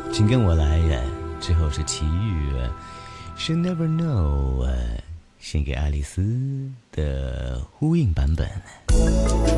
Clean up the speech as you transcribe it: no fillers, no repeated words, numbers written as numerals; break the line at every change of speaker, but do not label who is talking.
请跟我来之后是齐豫，She Never Know，献给爱丽丝的呼应版本。